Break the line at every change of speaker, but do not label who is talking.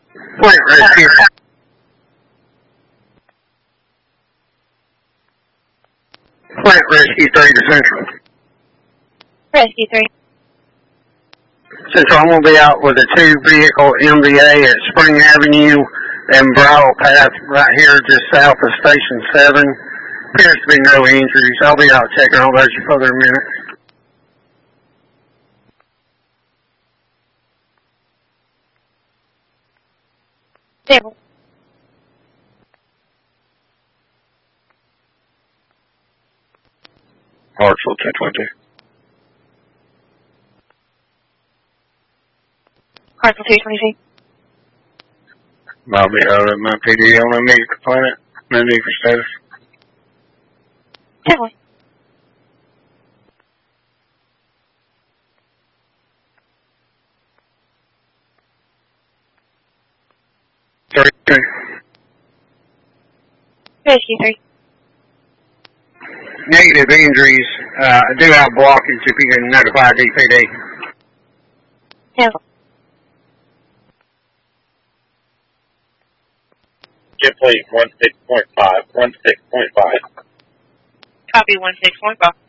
Point rescue. Point rescue 3 to Central.
Rescue 3.
Central, I'm going to be out with a 2-vehicle MVA at Spring Avenue and Bridle Path right here just south of Station 7. Appears to be no injuries. I'll be out checking all those for further minutes.
Stable.
Hartsville 1020.
Hartsville 223.
Bobby out of my PD on a meat complaint. No need for status.
Definitely. Rescue 3.
Negative injuries. I do have blockage if you can notify DPD.
Cancel.
Jet plate 16.5. 16.5.
Copy 16.5.